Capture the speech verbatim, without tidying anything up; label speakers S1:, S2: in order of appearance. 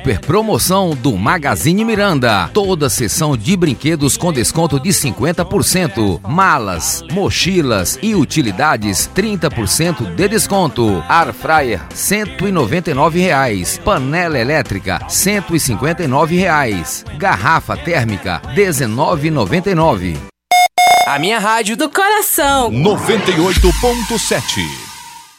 S1: super promoção do Magazine Miranda. Toda seção de brinquedos com desconto de cinquenta por cento. Malas, mochilas e utilidades, trinta por cento de desconto. Air fryer, cento e noventa e nove reais. Panela elétrica, cento e cinquenta e nove reais. Garrafa térmica, dezenove reais e noventa e nove centavos.
S2: A minha rádio do coração.
S3: noventa e oito ponto sete.